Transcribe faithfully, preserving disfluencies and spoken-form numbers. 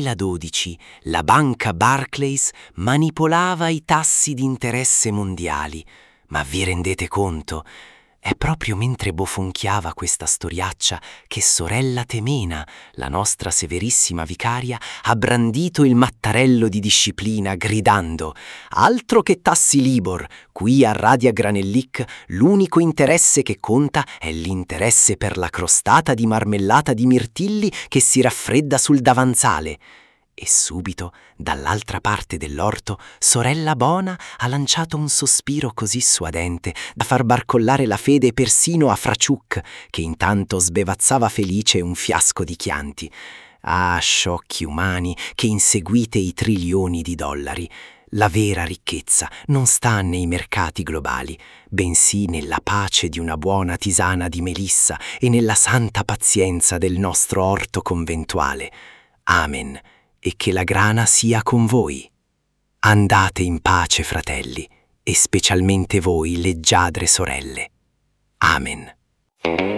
duemiladodici la banca Barclays manipolava i tassi di interesse mondiali. Ma vi rendete conto? È proprio mentre bofonchiava questa storiaccia che sorella Temena, la nostra severissima vicaria, ha brandito il mattarello di disciplina gridando: «Altro che tassi Libor, qui a Radia Granellic l'unico interesse che conta è l'interesse per la crostata di marmellata di mirtilli che si raffredda sul davanzale». E subito, dall'altra parte dell'orto, sorella Bona ha lanciato un sospiro così suadente da far barcollare la fede persino a Fraciuc, che intanto sbevazzava felice un fiasco di Chianti. Ah, sciocchi umani che inseguite i trilioni di dollari! La vera ricchezza non sta nei mercati globali, bensì nella pace di una buona tisana di melissa e nella santa pazienza del nostro orto conventuale. Amen. E che la grana sia con voi. Andate in pace, fratelli, e specialmente voi, leggiadre sorelle. Amen.